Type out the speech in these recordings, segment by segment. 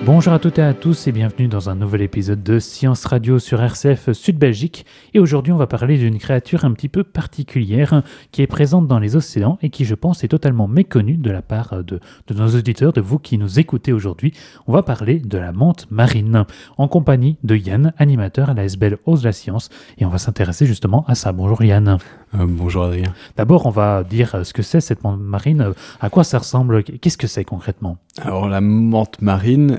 Bonjour à toutes et à tous et bienvenue dans un nouvel épisode de Science Radio sur RCF Sud Belgique. Et aujourd'hui, on va parler d'une créature un petit peu particulière qui est présente dans les océans et qui, je pense, est totalement méconnue de la part de nos auditeurs, de vous qui nous écoutez aujourd'hui. On va parler de la mante marine en compagnie de Yann, animateur à la SBL Ose la Science. Et on va s'intéresser justement à ça. Bonjour Yann. Bonjour Adrien. D'abord, on va dire ce que c'est cette mante marine, à quoi ça ressemble, qu'est-ce que c'est concrètement ? Alors la mante marine,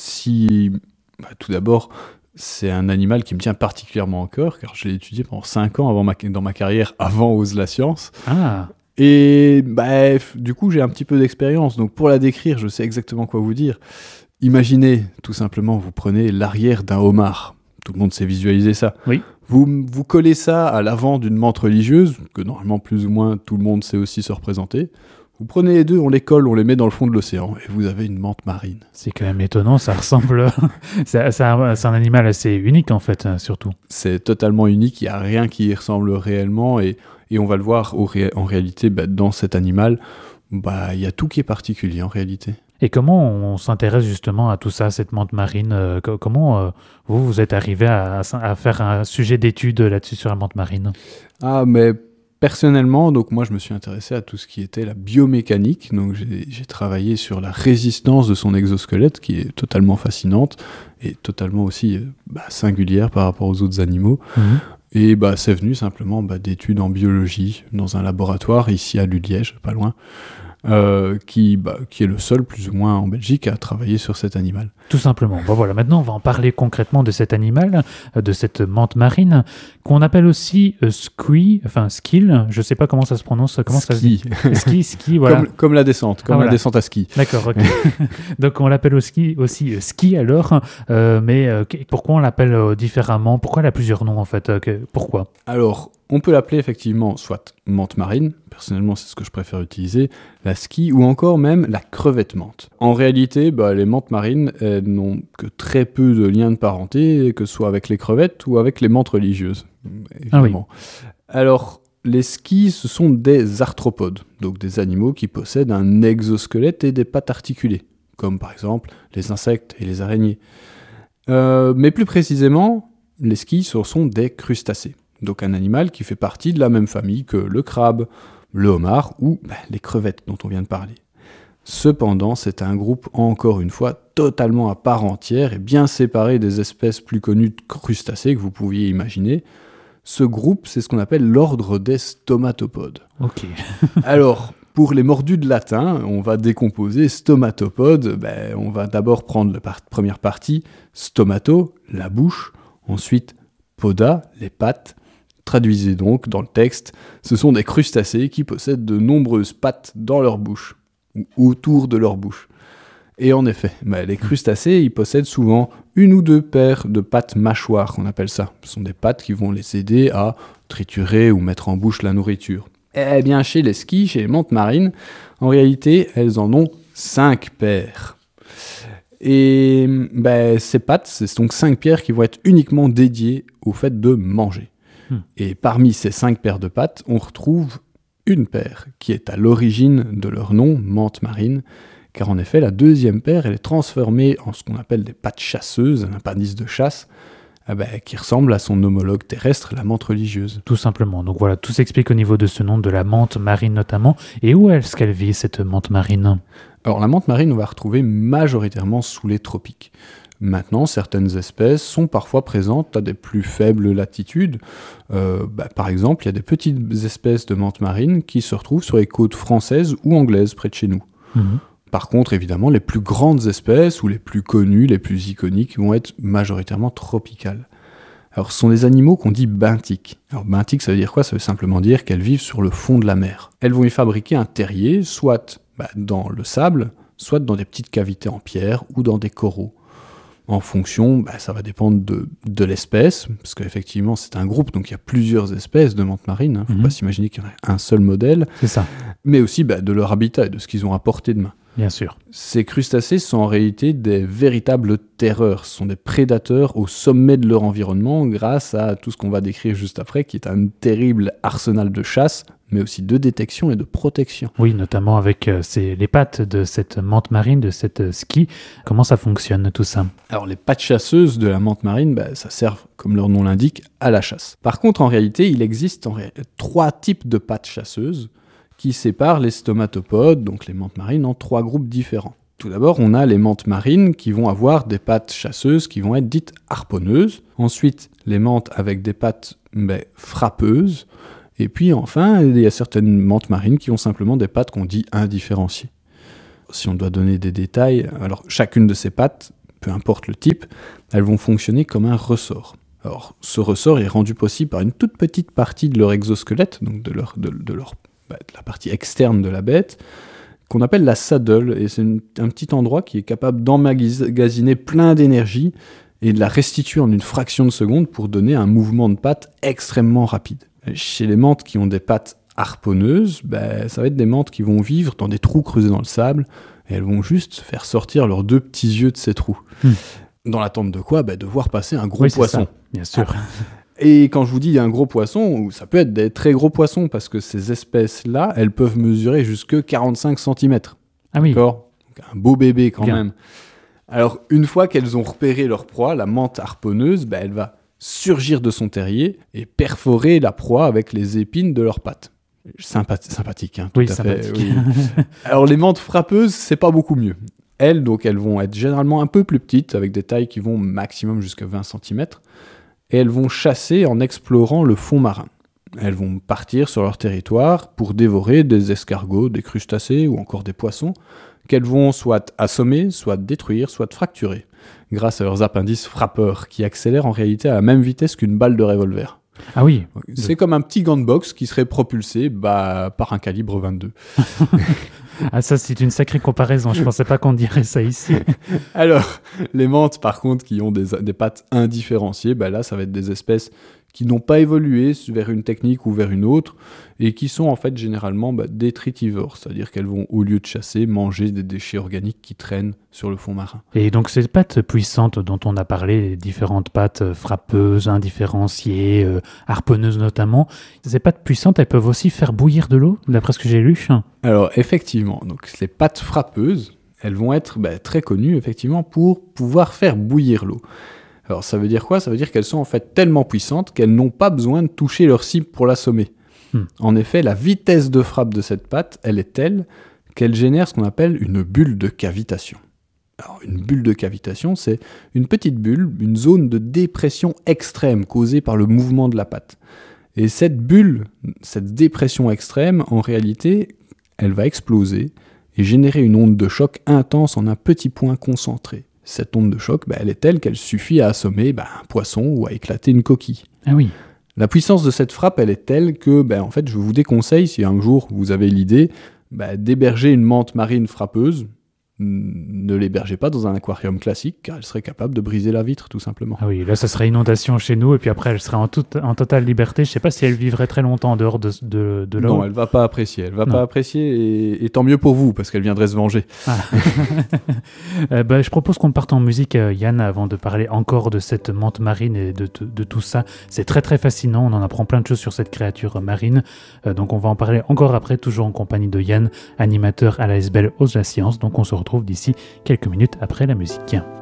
tout d'abord, c'est un animal qui me tient particulièrement au cœur, car je l'ai étudié pendant 5 ans dans ma carrière avant Ose la Science. Ah. Et du coup, j'ai un petit peu d'expérience, donc pour la décrire, je sais exactement quoi vous dire. Imaginez, tout simplement, vous prenez l'arrière d'un homard. Tout le monde sait visualiser ça. Oui. Vous collez ça à l'avant d'une mante religieuse, que normalement plus ou moins tout le monde sait aussi se représenter. Vous prenez les deux, on les colle, on les met dans le fond de l'océan, et vous avez une mante marine. C'est quand même étonnant, ça ressemble... c'est un animal assez unique en fait, surtout. C'est totalement unique, il n'y a rien qui y ressemble réellement, et on va le voir en réalité, dans cet animal, il y a tout qui est particulier en réalité. Et comment on s'intéresse justement à tout ça, cette mante marine comment vous êtes arrivé à faire un sujet d'étude là-dessus sur la mante marine ? Personnellement, donc moi je me suis intéressé à tout ce qui était la biomécanique, donc j'ai travaillé sur la résistance de son exosquelette qui est totalement fascinante et totalement aussi singulière par rapport aux autres animaux. Mmh. Et c'est venu simplement d'études en biologie dans un laboratoire ici à Liège, pas loin. Qui est le seul plus ou moins en Belgique à travailler sur cet animal. Tout simplement. Voilà, maintenant on va en parler concrètement de cet animal, de cette mante marine, qu'on appelle aussi skill, je ne sais pas comment ça se prononce. Ski, voilà. Comme la descente, la descente à ski. D'accord, ok. Donc on l'appelle aussi ski alors, mais pourquoi on l'appelle différemment ? Pourquoi elle a plusieurs noms en fait ? Pourquoi ? Alors, on peut l'appeler effectivement soit mante marine, personnellement c'est ce que je préfère utiliser, la ski ou encore même la crevette mante. En réalité, les mantes marines n'ont que très peu de liens de parenté, que ce soit avec les crevettes ou avec les mantes religieuses, évidemment. Ah oui. Alors, les skis, ce sont des arthropodes, donc des animaux qui possèdent un exosquelette et des pattes articulées, comme par exemple les insectes et les araignées. Mais plus précisément, les skis, ce sont des crustacés. Donc un animal qui fait partie de la même famille que le crabe, le homard ou les crevettes dont on vient de parler. Cependant, c'est un groupe, encore une fois, totalement à part entière et bien séparé des espèces plus connues de crustacés que vous pouviez imaginer. Ce groupe, c'est ce qu'on appelle l'ordre des stomatopodes. Ok. Alors, pour les mordus de latin, on va décomposer stomatopode. On va d'abord prendre la première partie, stomato, la bouche, ensuite poda, les pattes. Traduisez donc dans le texte, ce sont des crustacés qui possèdent de nombreuses pattes dans leur bouche, ou autour de leur bouche. Et en effet, les crustacés, ils possèdent souvent une ou deux paires de pattes mâchoires, on appelle ça. Ce sont des pattes qui vont les aider à triturer ou mettre en bouche la nourriture. Eh bien, chez les skis, chez les mantes marines, en réalité, elles en ont 5 paires. Et ces pattes, c'est donc 5 paires qui vont être uniquement dédiées au fait de manger. Et parmi ces 5 paires de pattes, on retrouve une paire qui est à l'origine de leur nom, mante marine, car en effet, la deuxième paire, elle est transformée en ce qu'on appelle des pattes chasseuses, un appendice de chasse, qui ressemble à son homologue terrestre, la mante religieuse. Tout simplement. Donc voilà, tout s'explique au niveau de ce nom de la mante marine notamment. Et où est-ce qu'elle vit, cette mante marine ? Alors la mante marine, on va la retrouver majoritairement sous les tropiques. Maintenant, certaines espèces sont parfois présentes à des plus faibles latitudes. Par exemple, il y a des petites espèces de mantes marines qui se retrouvent sur les côtes françaises ou anglaises près de chez nous. Mmh. Par contre, évidemment, les plus grandes espèces ou les plus connues, les plus iconiques, vont être majoritairement tropicales. Alors, ce sont des animaux qu'on dit benthiques. Alors, benthiques, ça veut dire quoi ? Ça veut simplement dire qu'elles vivent sur le fond de la mer. Elles vont y fabriquer un terrier, soit dans le sable, soit dans des petites cavités en pierre ou dans des coraux. En fonction, ça va dépendre de l'espèce, parce qu'effectivement c'est un groupe, donc il y a plusieurs espèces de mantes marines, faut pas s'imaginer qu'il y en a un seul modèle. C'est ça. Mais aussi de leur habitat et de ce qu'ils ont à portée de main. Bien sûr. Ces crustacés sont en réalité des véritables terreurs, ce sont des prédateurs au sommet de leur environnement grâce à tout ce qu'on va décrire juste après, qui est un terrible arsenal de chasse, mais aussi de détection et de protection. Oui, notamment avec les pattes de cette mante marine, de cette ski. Comment ça fonctionne tout ça? Alors les pattes chasseuses de la mante marine, ça sert, comme leur nom l'indique, à la chasse. Par contre, en réalité, il existe 3 types de pattes chasseuses qui séparent les stomatopodes, donc les mantes marines, en 3 groupes différents. Tout d'abord, on a les mantes marines qui vont avoir des pattes chasseuses qui vont être dites harponneuses. Ensuite, les mantes avec des pattes frappeuses. Et puis enfin, il y a certaines mantes marines qui ont simplement des pattes qu'on dit indifférenciées. Si on doit donner des détails, alors chacune de ces pattes, peu importe le type, elles vont fonctionner comme un ressort. Alors, ce ressort est rendu possible par une toute petite partie de leur exosquelette, donc de la partie externe de la bête, qu'on appelle la saddle, et c'est un petit endroit qui est capable d'emmagasiner plein d'énergie et de la restituer en une fraction de seconde pour donner un mouvement de patte extrêmement rapide. Chez les mantes qui ont des pattes harponneuses, ça va être des mantes qui vont vivre dans des trous creusés dans le sable, et elles vont juste faire sortir leurs 2 petits yeux de ces trous. Dans l'attente de quoi? De voir passer un gros poisson. Ça, bien sûr. Et quand je vous dis un gros poisson, ça peut être des très gros poissons, parce que ces espèces-là, elles peuvent mesurer jusque 45 cm. Ah oui. D'accord? Donc un beau bébé quand Bien. même. Alors, une fois qu'elles ont repéré leur proie, la mante harponneuse, elle va surgir de son terrier et perforer la proie avec les épines de leurs pattes. Sympathique, hein, tout Oui, à sympathique. fait. Oui. Alors, les mantes frappeuses, c'est pas beaucoup mieux. Elles vont être généralement un peu plus petites, avec des tailles qui vont maximum jusqu'à 20 cm, et elles vont chasser en explorant le fond marin. Elles vont partir sur leur territoire pour dévorer des escargots, des crustacés ou encore des poissons, qu'elles vont soit assommer, soit détruire, soit fracturer, grâce à leurs appendices frappeurs, qui accélèrent en réalité à la même vitesse qu'une balle de revolver. Ah oui. C'est comme un petit gant de boxe qui serait propulsé par un calibre 22. Ah ça, c'est une sacrée comparaison. Je pensais pas qu'on dirait ça ici. Alors, les mantes, par contre, qui ont des pattes indifférenciées, là, ça va être des espèces qui n'ont pas évolué vers une technique ou vers une autre, et qui sont en fait généralement détritivores, c'est-à-dire qu'elles vont, au lieu de chasser, manger des déchets organiques qui traînent sur le fond marin. Et donc ces pattes puissantes dont on a parlé, les différentes pattes frappeuses, indifférenciées, harponneuses notamment, ces pattes puissantes, elles peuvent aussi faire bouillir de l'eau, d'après ce que j'ai lu. Alors effectivement, donc les pattes frappeuses, elles vont être très connues effectivement pour pouvoir faire bouillir l'eau. Alors ça veut dire quoi? Ça veut dire qu'elles sont en fait tellement puissantes qu'elles n'ont pas besoin de toucher leur cible pour l'assommer. En effet, la vitesse de frappe de cette patte, elle est telle qu'elle génère ce qu'on appelle une bulle de cavitation. Alors une bulle de cavitation, c'est une petite bulle, une zone de dépression extrême causée par le mouvement de la patte. Et cette bulle, cette dépression extrême, en réalité, elle va exploser et générer une onde de choc intense en un petit point concentré. Cette onde de choc, elle est telle qu'elle suffit à assommer un poisson ou à éclater une coquille. Ah oui. La puissance de cette frappe, elle est telle que, en fait, je vous déconseille, si un jour vous avez l'idée, d'héberger une mante marine frappeuse. Ne l'hébergez pas dans un aquarium classique, car elle serait capable de briser la vitre, tout simplement. Ah oui, là, ça serait inondation chez nous, et puis après, elle serait en totale liberté. Je ne sais pas si elle vivrait très longtemps en dehors de l'eau. Non, elle ne va pas apprécier. Elle va pas apprécier, et tant mieux pour vous, parce qu'elle viendrait se venger. Ah. Je propose qu'on parte en musique, Yann, avant de parler encore de cette mante marine et de tout ça. C'est très, très fascinant. On en apprend plein de choses sur cette créature marine. Donc, on va en parler encore après, toujours en compagnie de Yann, animateur à l'ASBL Ose la Science. Donc, on se retrouve d'ici quelques minutes après la musique.